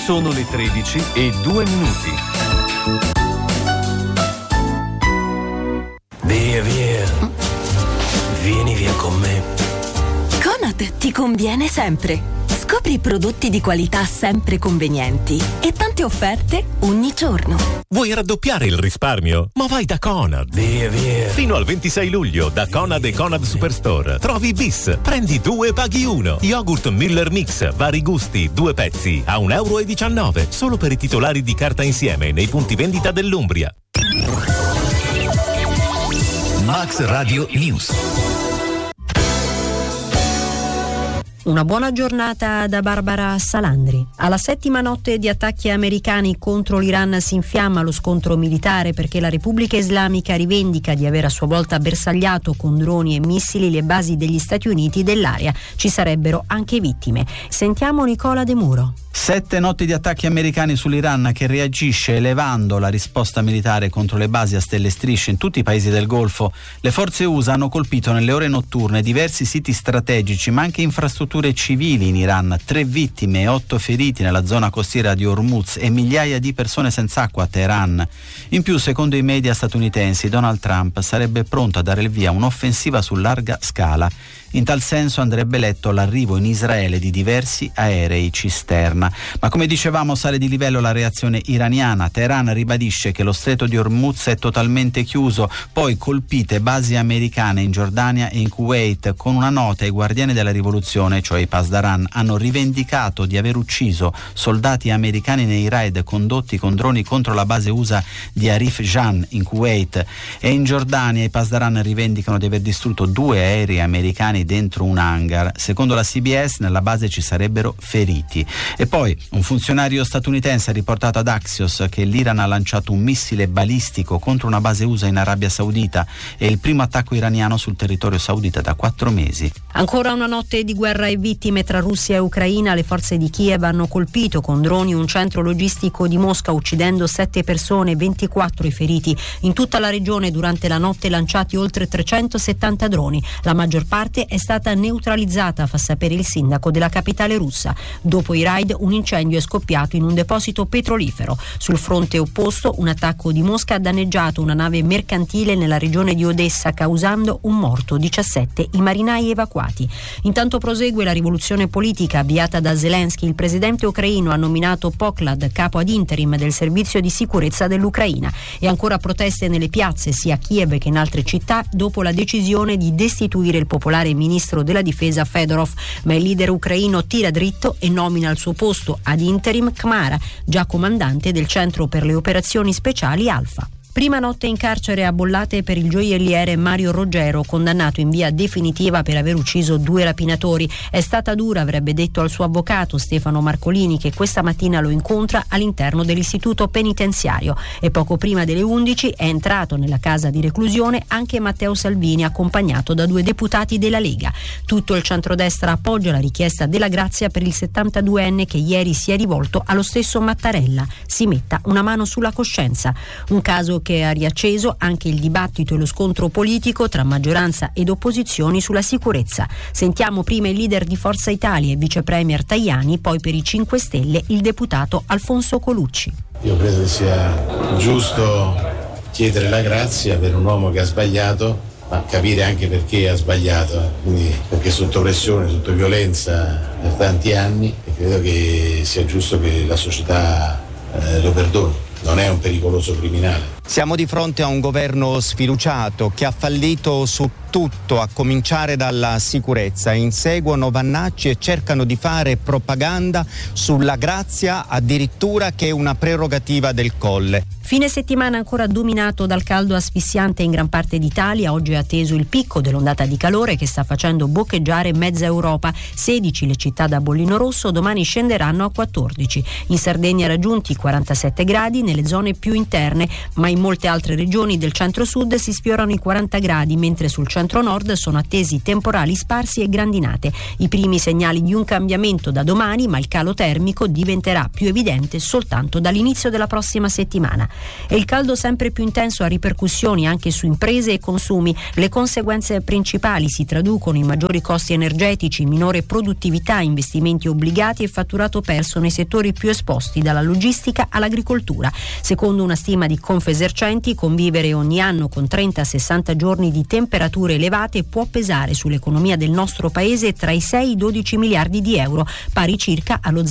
Sono le 13:02. Via, vieni via con me. Conad ti conviene sempre. Scopri prodotti di qualità sempre convenienti e tante offerte ogni giorno. Vuoi raddoppiare il risparmio? Ma vai da Conad. Via. Fino al 26 luglio da Conad e Conad Superstore trovi bis, prendi 2 paghi 1. Yogurt Müller Mix, vari gusti, 2 pezzi a €1,19 solo per i titolari di carta insieme nei punti vendita dell'Umbria. Max Radio News. Una buona giornata da Barbara Salandri. Alla 7ª notte di attacchi americani contro l'Iran si infiamma lo scontro militare perché la Repubblica Islamica rivendica di aver a sua volta bersagliato con droni e missili le basi degli Stati Uniti dell'area. Ci sarebbero anche vittime. Sentiamo Nicola De Muro. 7 notti di attacchi americani sull'Iran che reagisce elevando la risposta militare contro le basi a stelle e strisce in tutti i paesi del Golfo. Le forze USA hanno colpito nelle ore notturne diversi siti strategici ma anche infrastrutture civili in Iran. 3 vittime e 8 feriti nella zona costiera di Hormuz e migliaia di persone senza acqua a Teheran. In più, secondo i media statunitensi, Donald Trump sarebbe pronto a dare il via a un'offensiva su larga scala. In tal senso andrebbe letto l'arrivo in Israele di diversi aerei cisterna. Ma come dicevamo, sale di livello la reazione iraniana. Teheran ribadisce che lo stretto di Hormuz è totalmente chiuso, poi colpite basi americane in Giordania e in Kuwait. Con una nota i guardiani della rivoluzione, cioè i Pasdaran, hanno rivendicato di aver ucciso soldati americani nei raid condotti con droni contro la base USA di Arif Jan in Kuwait. E in Giordania i Pasdaran rivendicano di aver distrutto 2 aerei americani dentro un hangar. Secondo la CBS nella base ci sarebbero feriti. E poi un funzionario statunitense ha riportato ad Axios che l'Iran ha lanciato un missile balistico contro una base USA in Arabia Saudita. È il primo attacco iraniano sul territorio saudita da 4 mesi. Ancora una notte di guerra e vittime tra Russia e Ucraina. Le forze di Kiev hanno colpito con droni un centro logistico di Mosca, uccidendo 7 persone e 24 i feriti. In tutta la regione durante la notte lanciati oltre 370 droni. La maggior parte è stata neutralizzata, fa sapere il sindaco della capitale russa. Dopo i raid un incendio è scoppiato in un deposito petrolifero. Sul fronte opposto un attacco di Mosca ha danneggiato una nave mercantile nella regione di Odessa, causando un morto, 17 i marinai evacuati. Intanto prosegue la rivoluzione politica avviata da Zelensky. Il presidente ucraino ha nominato Poklad capo ad interim del servizio di sicurezza dell'Ucraina. E ancora proteste nelle piazze sia a Kiev che in altre città dopo la decisione di destituire il popolare ministro della difesa Fedorov, ma il leader ucraino tira dritto e nomina al suo posto ad interim Khmara, già comandante del centro per le operazioni speciali Alfa. Prima notte in carcere a Bollate per il gioielliere Mario Roggero, condannato in via definitiva per aver ucciso 2 rapinatori. È stata dura, avrebbe detto al suo avvocato Stefano Marcolini, che questa mattina lo incontra all'interno dell'istituto penitenziario. E poco prima delle 11 è entrato nella casa di reclusione anche Matteo Salvini, accompagnato da 2 deputati della Lega. Tutto il centrodestra appoggia la richiesta della grazia per il 72enne che ieri si è rivolto allo stesso Mattarella. Si metta una mano sulla coscienza. Un caso che ha riacceso anche il dibattito e lo scontro politico tra maggioranza ed opposizioni sulla sicurezza. Sentiamo prima il leader di Forza Italia e vice premier Tajani, poi per i 5 Stelle il deputato Alfonso Colucci. Io credo che sia giusto chiedere la grazia per un uomo che ha sbagliato, ma capire anche perché ha sbagliato, quindi perché sotto pressione, sotto violenza per tanti anni, e credo che sia giusto che la società lo perdoni. Non è un pericoloso criminale. Siamo di fronte a un governo sfiduciato che ha fallito su tutto, a cominciare dalla sicurezza. Inseguono Vannacci e cercano di fare propaganda sulla grazia, addirittura che è una prerogativa del Colle. Fine settimana ancora dominato dal caldo asfissiante in gran parte d'Italia. Oggi è atteso il picco dell'ondata di calore che sta facendo boccheggiare mezza Europa. 16 le città da bollino rosso, domani scenderanno a 14. In Sardegna raggiunti 47 gradi nelle zone più interne, ma in In molte altre regioni del centro-sud si sfiorano i 40 gradi, mentre sul centro-nord sono attesi temporali sparsi e grandinate. I primi segnali di un cambiamento da domani, ma il calo termico diventerà più evidente soltanto dall'inizio della prossima settimana. E il caldo sempre più intenso ha ripercussioni anche su imprese e consumi. Le conseguenze principali si traducono in maggiori costi energetici, minore produttività, investimenti obbligati e fatturato perso nei settori più esposti, dalla logistica all'agricoltura. Secondo una stima di Confesercenti, convivere ogni anno con 30-60 giorni di temperature elevate può pesare sull'economia del nostro paese tra i 6 e i 12 miliardi di euro, pari circa allo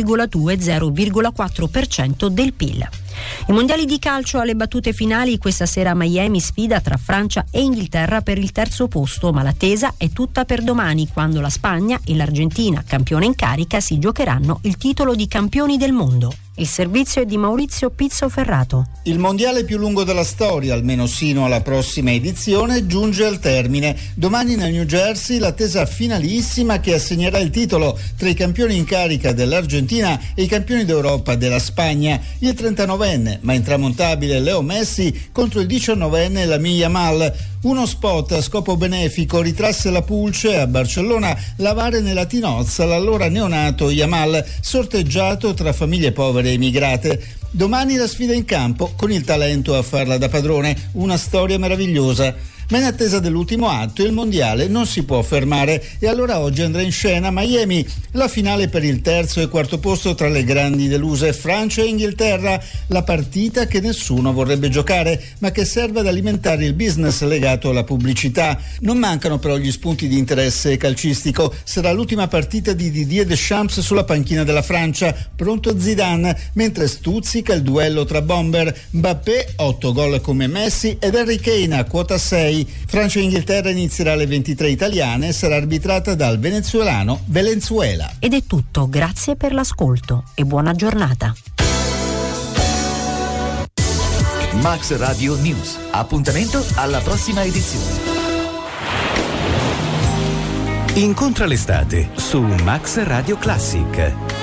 0,2-0,4% del PIL. I mondiali di calcio alle battute finali. Questa sera a Miami sfida tra Francia e Inghilterra per il terzo posto, ma l'attesa è tutta per domani, quando la Spagna e l'Argentina, campione in carica, si giocheranno il titolo di campioni del mondo. Il servizio è di Maurizio Pizzo Ferrato. Il mondiale più lungo della storia, almeno sino alla prossima edizione, giunge al termine. Domani nel New Jersey l'attesa finalissima che assegnerà il titolo tra i campioni in carica dell'Argentina e i campioni d'Europa della Spagna. Il 39enne ma intramontabile Leo Messi contro il 19enne Lamine Yamal. Uno spot a scopo benefico ritrasse la pulce a Barcellona lavare nella tinozza l'allora neonato Yamal, sorteggiato tra famiglie povere e immigrate. Domani la sfida in campo con il talento a farla da padrone, una storia meravigliosa. Ma in attesa dell'ultimo atto il mondiale non si può fermare e allora oggi andrà in scena a Miami la finale per il terzo e quarto posto tra le grandi deluse Francia e Inghilterra, la partita che nessuno vorrebbe giocare ma che serve ad alimentare il business legato alla pubblicità. Non mancano però gli spunti di interesse calcistico. Sarà l'ultima partita di Didier Deschamps sulla panchina della Francia, pronto Zidane, mentre stuzzica il duello tra bomber Mbappé, 8 gol come Messi, ed Harry Kane a quota 6. Francia e Inghilterra inizierà alle 23 italiane e sarà arbitrata dal venezuelano Valenzuela. Ed è tutto, grazie per l'ascolto e buona giornata. Max Radio News. Appuntamento alla prossima edizione. Incontra l'estate su Max Radio Classic.